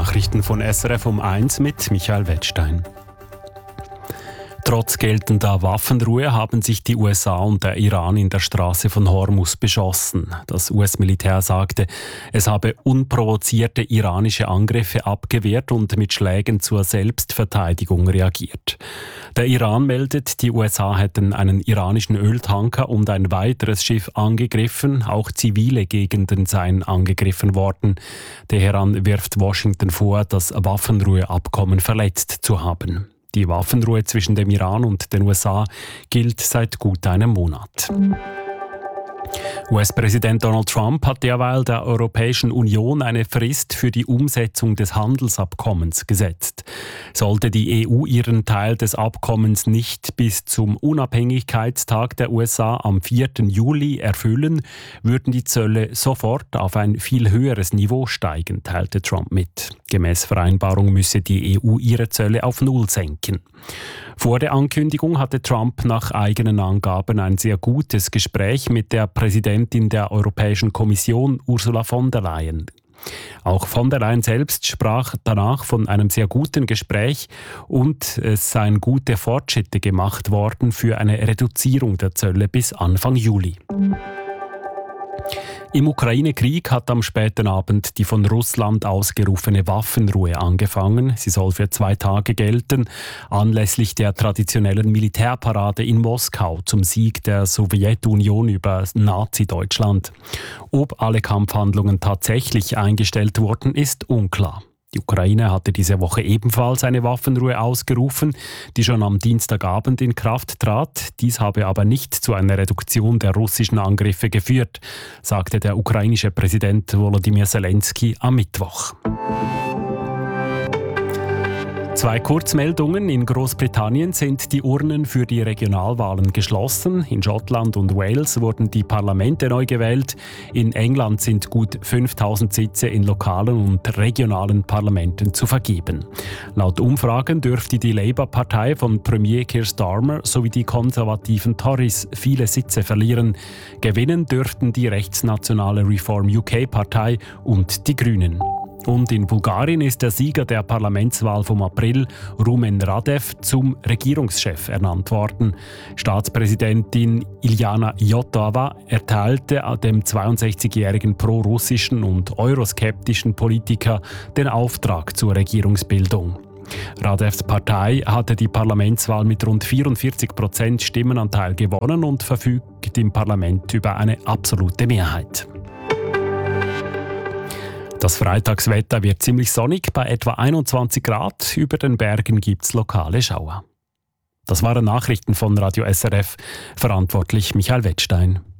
Nachrichten von SRF um 1 mit Michael Wettstein. Trotz geltender Waffenruhe haben sich die USA und der Iran in der Straße von Hormuz beschossen. Das US-Militär sagte, es habe unprovozierte iranische Angriffe abgewehrt und mit Schlägen zur Selbstverteidigung reagiert. Der Iran meldet, die USA hätten einen iranischen Öltanker und ein weiteres Schiff angegriffen. Auch zivile Gegenden seien angegriffen worden. Teheran wirft Washington vor, das Waffenruheabkommen verletzt zu haben. Die Waffenruhe zwischen dem Iran und den USA gilt seit gut einem Monat. US-Präsident Donald Trump hat derweil der Europäischen Union eine Frist für die Umsetzung des Handelsabkommens gesetzt. Sollte die EU ihren Teil des Abkommens nicht bis zum Unabhängigkeitstag der USA am 4. Juli erfüllen, würden die Zölle sofort auf ein viel höheres Niveau steigen, teilte Trump mit. Gemäß Vereinbarung müsse die EU ihre Zölle auf Null senken. Vor der Ankündigung hatte Trump nach eigenen Angaben ein sehr gutes Gespräch mit der Präsidentin der Europäischen Kommission, Ursula von der Leyen. Auch von der Leyen selbst sprach danach von einem sehr guten Gespräch und es seien gute Fortschritte gemacht worden für eine Reduzierung der Zölle bis Anfang Juli. Im Ukraine-Krieg hat am späten Abend die von Russland ausgerufene Waffenruhe angefangen. Sie soll für 2 Tage gelten, anlässlich der traditionellen Militärparade in Moskau zum Sieg der Sowjetunion über Nazi-Deutschland. Ob alle Kampfhandlungen tatsächlich eingestellt wurden, ist unklar. Die Ukraine hatte diese Woche ebenfalls eine Waffenruhe ausgerufen, die schon am Dienstagabend in Kraft trat. Dies habe aber nicht zu einer Reduktion der russischen Angriffe geführt, sagte der ukrainische Präsident Volodymyr Zelensky am Mittwoch. 2 Kurzmeldungen. In Großbritannien sind die Urnen für die Regionalwahlen geschlossen. In Schottland und Wales wurden die Parlamente neu gewählt. In England sind gut 5000 Sitze in lokalen und regionalen Parlamenten zu vergeben. Laut Umfragen dürfte die Labour-Partei von Premier Keir Starmer sowie die konservativen Tories viele Sitze verlieren. Gewinnen dürften die rechtsnationale Reform UK-Partei und die Grünen. Und in Bulgarien ist der Sieger der Parlamentswahl vom April, Rumen Radev, zum Regierungschef ernannt worden. Staatspräsidentin Iljana Iotova erteilte dem 62-jährigen prorussischen und euroskeptischen Politiker den Auftrag zur Regierungsbildung. Radevs Partei hatte die Parlamentswahl mit rund 44% Stimmenanteil gewonnen und verfügt im Parlament über eine absolute Mehrheit. Das Freitagswetter wird ziemlich sonnig, bei etwa 21 Grad. Über den Bergen gibt es lokale Schauer. Das waren Nachrichten von Radio SRF. Verantwortlich Michael Wettstein.